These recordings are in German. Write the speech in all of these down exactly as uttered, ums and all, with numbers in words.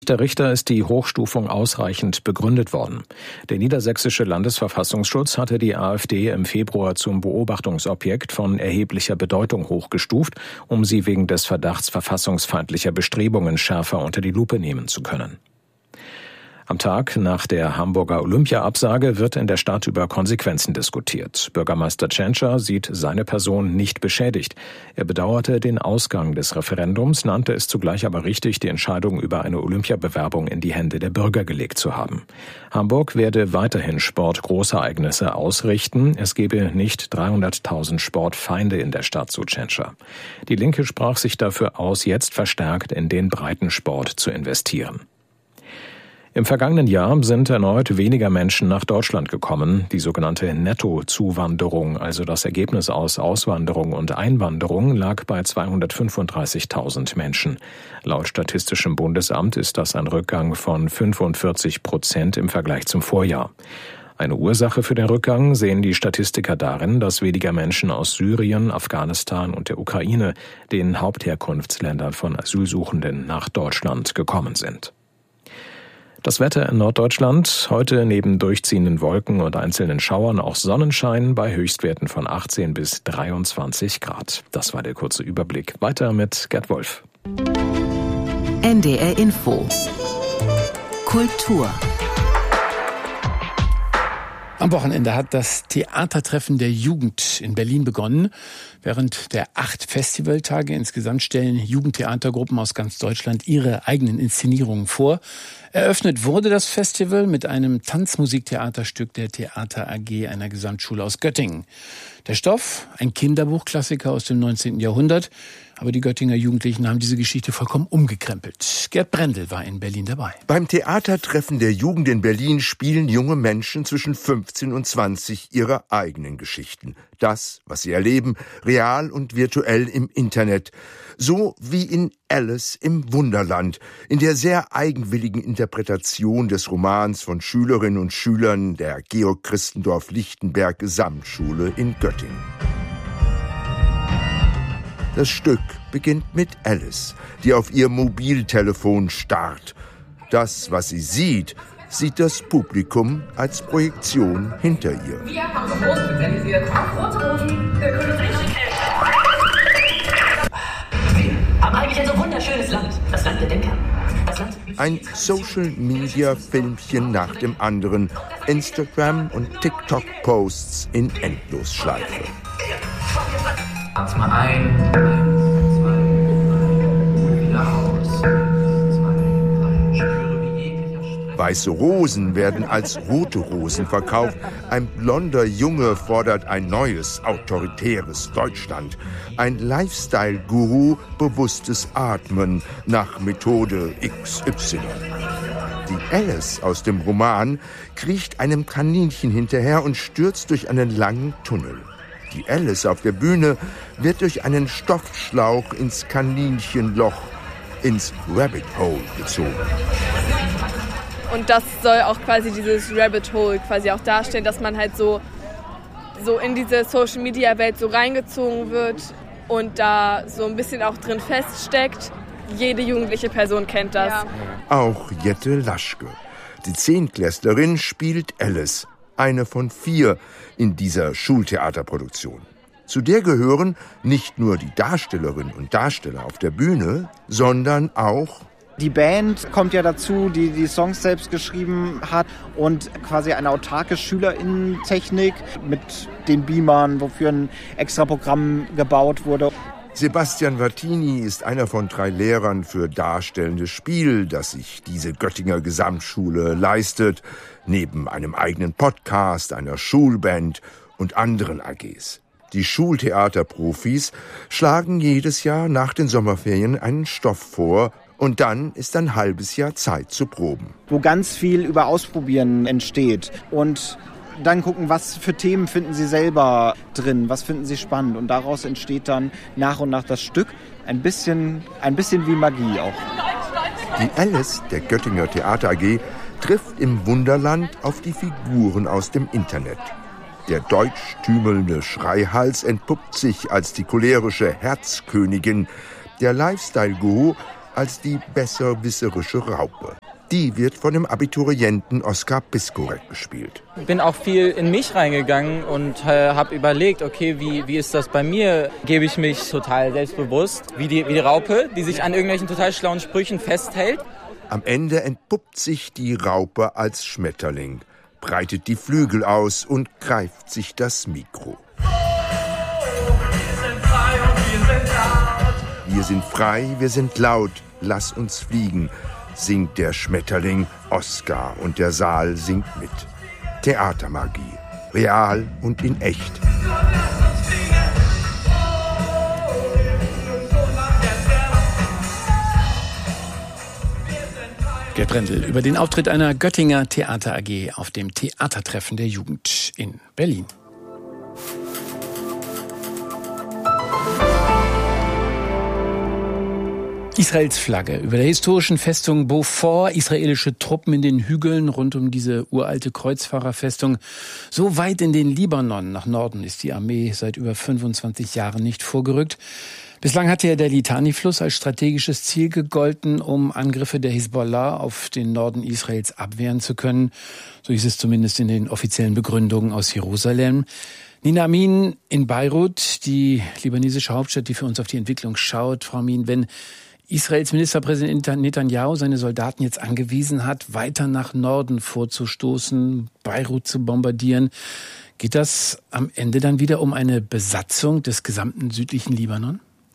Der Richter ist die Hochstufung ausreichend begründet worden. Der niedersächsische Landesverfassungsschutz hatte die AfD im Februar zum Beobachtungsobjekt von erheblicher Bedeutung hochgestuft, um sie wegen des Verdachts verfassungsfeindlicher Bestrebungen schärfer unter die Lupe nehmen zu können. Am Tag nach der Hamburger Olympia-Absage wird in der Stadt über Konsequenzen diskutiert. Bürgermeister Tschentscher sieht seine Person nicht beschädigt. Er bedauerte den Ausgang des Referendums, nannte es zugleich aber richtig, die Entscheidung über eine Olympiabewerbung in die Hände der Bürger gelegt zu haben. Hamburg werde weiterhin Sportgroßereignisse ausrichten. Es gebe nicht dreihunderttausend Sportfeinde in der Stadt, so Tschentscher. Die Linke sprach sich dafür aus, jetzt verstärkt in den Breitensport zu investieren. Im vergangenen Jahr sind erneut weniger Menschen nach Deutschland gekommen. Die sogenannte Nettozuwanderung, also das Ergebnis aus Auswanderung und Einwanderung, lag bei zweihundertfünfunddreißigtausend Menschen. Laut Statistischem Bundesamt ist das ein Rückgang von fünfundvierzig Prozent im Vergleich zum Vorjahr. Eine Ursache für den Rückgang sehen die Statistiker darin, dass weniger Menschen aus Syrien, Afghanistan und der Ukraine, den Hauptherkunftsländern von Asylsuchenden, nach Deutschland gekommen sind. Das Wetter in Norddeutschland, heute neben durchziehenden Wolken und einzelnen Schauern auch Sonnenschein bei Höchstwerten von achtzehn bis dreiundzwanzig Grad. Das war der kurze Überblick. Weiter mit Gerd Wolf. N D R Info. Kultur. Am Wochenende hat das Theatertreffen der Jugend in Berlin begonnen. Während der acht Festivaltage insgesamt stellen Jugendtheatergruppen aus ganz Deutschland ihre eigenen Inszenierungen vor. Eröffnet wurde das Festival mit einem Tanzmusiktheaterstück der Theater A G einer Gesamtschule aus Göttingen. Der Stoff, ein Kinderbuchklassiker aus dem neunzehnten Jahrhundert. Aber die Göttinger Jugendlichen haben diese Geschichte vollkommen umgekrempelt. Gerd Brendel war in Berlin dabei. Beim Theatertreffen der Jugend in Berlin spielen junge Menschen zwischen fünfzehn und zwanzig ihre eigenen Geschichten. Das, was sie erleben, real und virtuell im Internet. So wie in Alice im Wunderland, in der sehr eigenwilligen Interpretation des Romans von Schülerinnen und Schülern der Georg Christendorf Lichtenberg Gesamtschule in Göttingen. Das Stück beginnt mit Alice, die auf ihr Mobiltelefon starrt. Das, was sie sieht, sieht das Publikum als Projektion hinter ihr. Wir haben so Rosen spezialisiert. Rote Rosen, der König richtig hält. Wir haben eigentlich ein so wunderschönes Land. Das Land der Denker. Das Land Ein Social-Media-Filmchen nach dem anderen. Instagram- und TikTok-Posts in Endlosschleife. Atme ein, eins, zwei, drei, wieder aus, zwei, drei, spüre wie jeglicher Stress. Weiße Rosen werden als rote Rosen verkauft. Ein blonder Junge fordert ein neues, autoritäres Deutschland. Ein Lifestyle-Guru, bewusstes Atmen nach Methode X Y. Die Alice aus dem Roman kriecht einem Kaninchen hinterher und stürzt durch einen langen Tunnel. Die Alice auf der Bühne wird durch einen Stoffschlauch ins Kaninchenloch, ins Rabbit Hole gezogen. Und das soll auch quasi dieses Rabbit Hole quasi auch darstellen, dass man halt so, so in diese Social-Media-Welt so reingezogen wird und da so ein bisschen auch drin feststeckt. Jede jugendliche Person kennt das. Ja. Auch Jette Laschke. Die Zehntklässlerin spielt Alice, eine von vier in dieser Schultheaterproduktion. Zu der gehören nicht nur die Darstellerinnen und Darsteller auf der Bühne, sondern auch die Band kommt ja dazu, die die Songs selbst geschrieben hat und quasi eine autarke SchülerInnen-Technik mit den Beamern, wofür ein extra Programm gebaut wurde. Sebastian Vattini ist einer von drei Lehrern für darstellendes Spiel, das sich diese Göttinger Gesamtschule leistet, neben einem eigenen Podcast, einer Schulband und anderen A Gs. Die Schultheaterprofis schlagen jedes Jahr nach den Sommerferien einen Stoff vor und dann ist ein halbes Jahr Zeit zu proben. Wo ganz viel über Ausprobieren entsteht und dann gucken, was für Themen finden Sie selber drin, was finden Sie spannend. Und daraus entsteht dann nach und nach das Stück. Ein bisschen, ein bisschen wie Magie auch. Die Alice der Göttinger Theater A G trifft im Wunderland auf die Figuren aus dem Internet. Der deutschtümelnde Schreihals entpuppt sich als die cholerische Herzkönigin. Der Lifestyle-Guru als die besserwisserische Raupe. Die wird von dem Abiturienten Oskar Piskorek gespielt. Ich bin auch viel in mich reingegangen und äh, habe überlegt, okay, wie, wie ist das bei mir? Gebe ich mich total selbstbewusst, wie die, wie die Raupe, die sich an irgendwelchen total schlauen Sprüchen festhält. Am Ende entpuppt sich die Raupe als Schmetterling, breitet die Flügel aus und greift sich das Mikro. Wir sind frei, wir sind laut, lass uns fliegen, singt der Schmetterling Oskar und der Saal singt mit. Theatermagie, real und in echt. Gerd Brendel über den Auftritt einer Göttinger Theater A G auf dem Theatertreffen der Jugend in Berlin. Israels Flagge über der historischen Festung Beaufort, israelische Truppen in den Hügeln rund um diese uralte Kreuzfahrerfestung. So weit in den Libanon nach Norden ist die Armee seit über fünfundzwanzig Jahren nicht vorgerückt. Bislang hatte ja der Litani-Fluss als strategisches Ziel gegolten, um Angriffe der Hisbollah auf den Norden Israels abwehren zu können. So hieß es zumindest in den offiziellen Begründungen aus Jerusalem. Nina Amin in Beirut, die libanesische Hauptstadt, die für uns auf die Entwicklung schaut. Frau Amin, wenn Israels Ministerpräsident Netanyahu seine Soldaten jetzt angewiesen hat, weiter nach Norden vorzustoßen, Beirut zu bombardieren, geht das am Ende dann wieder um eine Besatzung des gesamten südlichen Libanon?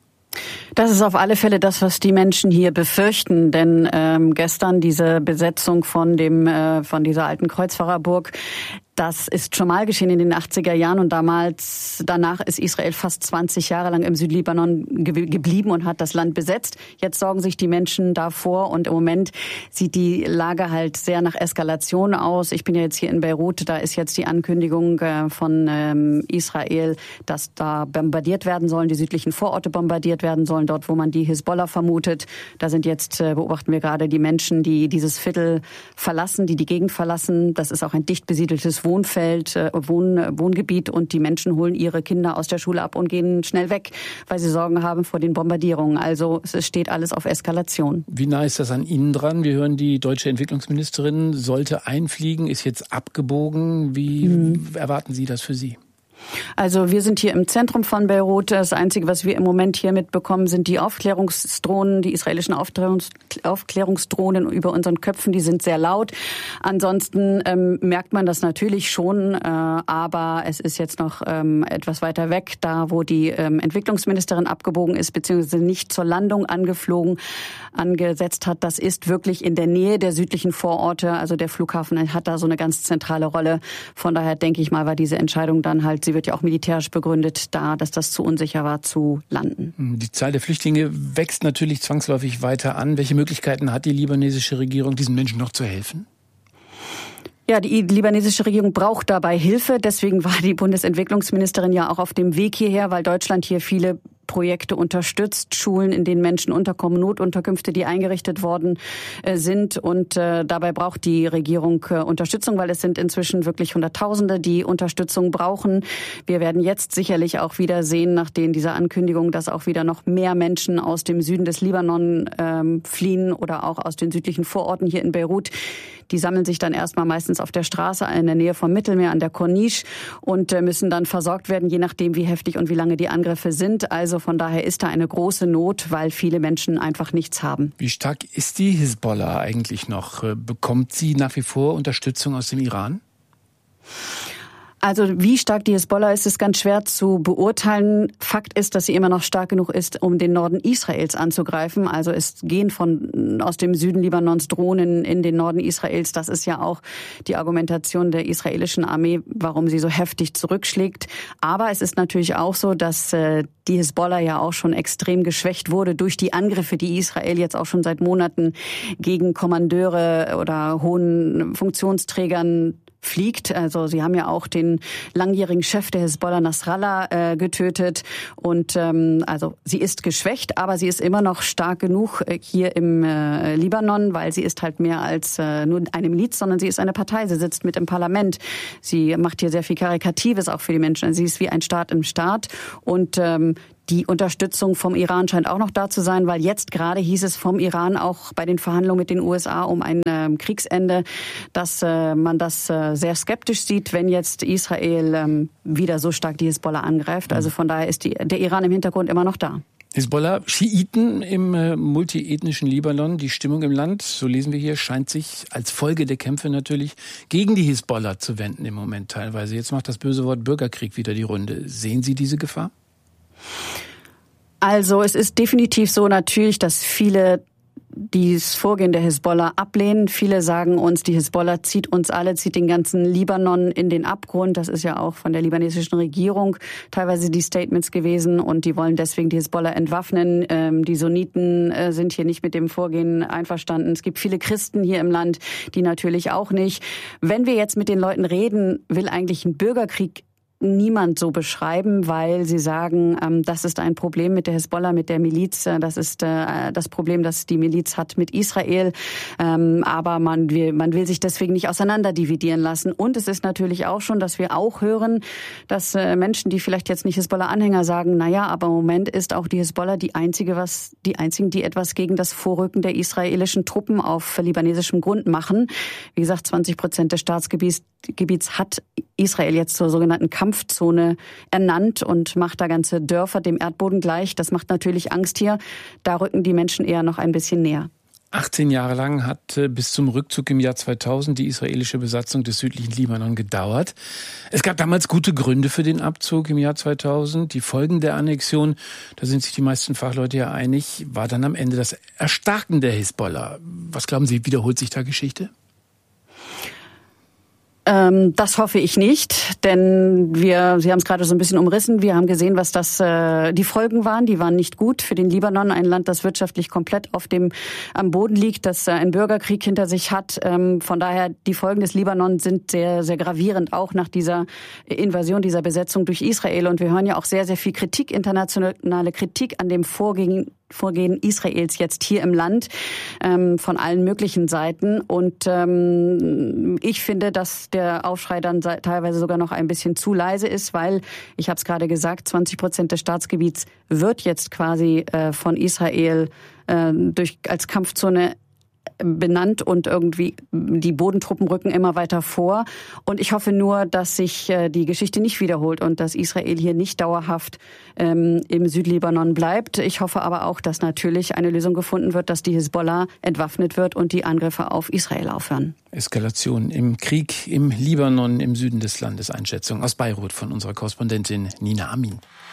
Das ist auf alle Fälle das, was die Menschen hier befürchten, denn ähm, gestern diese Besetzung von dem äh, von dieser alten Kreuzfahrerburg, das ist schon mal geschehen in den achtziger Jahren und damals, danach ist Israel fast zwanzig Jahre lang im Südlibanon ge- geblieben und hat das Land besetzt. Jetzt sorgen sich die Menschen davor und im Moment sieht die Lage halt sehr nach Eskalation aus. Ich bin ja jetzt hier in Beirut, da ist jetzt die Ankündigung äh, von ähm, Israel, dass da bombardiert werden sollen, die südlichen Vororte bombardiert werden sollen, dort wo man die Hisbollah vermutet. Da sind jetzt, äh, beobachten wir gerade die Menschen, die dieses Viertel verlassen, die die Gegend verlassen. Das ist auch ein dicht besiedeltes Wohnfeld, Wohn, Wohngebiet und die Menschen holen ihre Kinder aus der Schule ab und gehen schnell weg, weil sie Sorgen haben vor den Bombardierungen. Also es steht alles auf Eskalation. Wie nah ist das an Ihnen dran? Wir hören, die deutsche Entwicklungsministerin sollte einfliegen, ist jetzt abgebogen. Wie hm. erwarten Sie das für Sie? Also wir sind hier im Zentrum von Beirut. Das Einzige, was wir im Moment hier mitbekommen, sind die Aufklärungsdrohnen, die israelischen Aufklärungs- Aufklärungsdrohnen über unseren Köpfen. Die sind sehr laut. Ansonsten ähm, merkt man das natürlich schon, äh, aber es ist jetzt noch ähm, etwas weiter weg, da wo die ähm, Entwicklungsministerin abgebogen ist, beziehungsweise nicht zur Landung angeflogen, angesetzt hat. Das ist wirklich in der Nähe der südlichen Vororte. Also der Flughafen hat da so eine ganz zentrale Rolle. Von daher denke ich mal, war diese Entscheidung dann halt, sie wird ja auch militärisch begründet, da, dass das zu unsicher war, zu landen. Die Zahl der Flüchtlinge wächst natürlich zwangsläufig weiter an. Welche Möglichkeiten hat die libanesische Regierung, diesen Menschen noch zu helfen? Ja, die libanesische Regierung braucht dabei Hilfe. Deswegen war die Bundesentwicklungsministerin ja auch auf dem Weg hierher, weil Deutschland hier viele Projekte unterstützt, Schulen, in denen Menschen unterkommen, Notunterkünfte, die eingerichtet worden äh, sind. Und äh, dabei braucht die Regierung äh, Unterstützung, weil es sind inzwischen wirklich Hunderttausende, die Unterstützung brauchen. Wir werden jetzt sicherlich auch wieder sehen, nach den dieser Ankündigung, dass auch wieder noch mehr Menschen aus dem Süden des Libanon ähm, fliehen oder auch aus den südlichen Vororten hier in Beirut. Die sammeln sich dann erstmal meistens auf der Straße in der Nähe vom Mittelmeer an der Corniche und äh, müssen dann versorgt werden, je nachdem, wie heftig und wie lange die Angriffe sind. Also von daher ist da eine große Not, weil viele Menschen einfach nichts haben. Wie stark ist die Hisbollah eigentlich noch? Bekommt sie nach wie vor Unterstützung aus dem Iran? Also wie stark die Hisbollah ist, ist ganz schwer zu beurteilen. Fakt ist, dass sie immer noch stark genug ist, um den Norden Israels anzugreifen. Also es gehen von aus dem Süden Libanons Drohnen in den Norden Israels. Das ist ja auch die Argumentation der israelischen Armee, warum sie so heftig zurückschlägt. Aber es ist natürlich auch so, dass äh, die Hisbollah ja auch schon extrem geschwächt wurde durch die Angriffe, die Israel jetzt auch schon seit Monaten gegen Kommandeure oder hohen Funktionsträgern fliegt. Also sie haben ja auch den langjährigen Chef der Hisbollah, Nasrallah, äh, getötet. Und ähm, also sie ist geschwächt, aber sie ist immer noch stark genug äh, hier im äh, Libanon, weil sie ist halt mehr als äh, nur eine Miliz, sondern sie ist eine Partei. Sie sitzt mit im Parlament. Sie macht hier sehr viel Karikatives auch für die Menschen. Also sie ist wie ein Staat im Staat. Und ähm, Die Unterstützung vom Iran scheint auch noch da zu sein, weil jetzt gerade hieß es vom Iran auch bei den Verhandlungen mit den U S A um ein äh, Kriegsende, dass äh, man das äh, sehr skeptisch sieht, wenn jetzt Israel ähm, wieder so stark die Hisbollah angreift. Also von daher ist die, der Iran im Hintergrund immer noch da. Hisbollah, Schiiten im äh, multiethnischen Libanon. Die Stimmung im Land, so lesen wir hier, scheint sich als Folge der Kämpfe natürlich gegen die Hisbollah zu wenden im Moment teilweise. Jetzt macht das böse Wort Bürgerkrieg wieder die Runde. Sehen Sie diese Gefahr? Also es ist definitiv so natürlich, dass viele dieses Vorgehen der Hisbollah ablehnen. Viele sagen uns, die Hisbollah zieht uns alle, zieht den ganzen Libanon in den Abgrund. Das ist ja auch von der libanesischen Regierung teilweise die Statements gewesen und die wollen deswegen die Hisbollah entwaffnen. Ähm, die Sunniten äh, sind hier nicht mit dem Vorgehen einverstanden. Es gibt viele Christen hier im Land, die natürlich auch nicht. Wenn wir jetzt mit den Leuten reden, will eigentlich ein Bürgerkrieg niemand so beschreiben, weil sie sagen, ähm, das ist ein Problem mit der Hisbollah, mit der Miliz. Das ist äh, das Problem, das die Miliz hat mit Israel. Ähm, aber man will, man will sich deswegen nicht auseinanderdividieren lassen. Und es ist natürlich auch schon, dass wir auch hören, dass äh, Menschen, die vielleicht jetzt nicht Hisbollah-Anhänger sagen, naja, aber im Moment ist auch die Hisbollah die einzige, was die einzigen, die etwas gegen das Vorrücken der israelischen Truppen auf libanesischem Grund machen. Wie gesagt, zwanzig Prozent des Staatsgebiets Gebiets hat Israel jetzt zur sogenannten Kampfzone ernannt und macht da ganze Dörfer dem Erdboden gleich. Das macht natürlich Angst hier. Da rücken die Menschen eher noch ein bisschen näher. achtzehn Jahre lang hat bis zum Rückzug im Jahr zweitausend die israelische Besatzung des südlichen Libanon gedauert. Es gab damals gute Gründe für den Abzug im Jahr zweitausend. Die Folgen der Annexion, da sind sich die meisten Fachleute ja einig, war dann am Ende das Erstarken der Hisbollah. Was glauben Sie, wiederholt sich da Geschichte? Das hoffe ich nicht, denn wir, Sie haben es gerade so ein bisschen umrissen, wir haben gesehen, was das äh, die Folgen waren. Die waren nicht gut für den Libanon, ein Land, das wirtschaftlich komplett auf dem am Boden liegt, das äh, einen Bürgerkrieg hinter sich hat. Ähm, von daher, die Folgen des Libanon sind sehr, sehr gravierend, auch nach dieser Invasion, dieser Besetzung durch Israel. Und wir hören ja auch sehr, sehr viel Kritik, internationale Kritik an dem Vorgehen Vorgehen Israels jetzt hier im Land ähm, von allen möglichen Seiten. Und ähm, ich finde, dass der Aufschrei dann teilweise sogar noch ein bisschen zu leise ist, weil, ich habe es gerade gesagt, zwanzig Prozent des Staatsgebiets wird jetzt quasi äh, von Israel äh, durch als Kampfzone benannt und irgendwie die Bodentruppen rücken immer weiter vor. Und ich hoffe nur, dass sich äh, die Geschichte nicht wiederholt und dass Israel hier nicht dauerhaft ähm, im Südlibanon bleibt. Ich hoffe aber auch, dass natürlich eine Lösung gefunden wird, dass die Hisbollah entwaffnet wird und die Angriffe auf Israel aufhören. Eskalation im Krieg im Libanon, im Süden des Landes. Einschätzung aus Beirut von unserer Korrespondentin Nina Amin.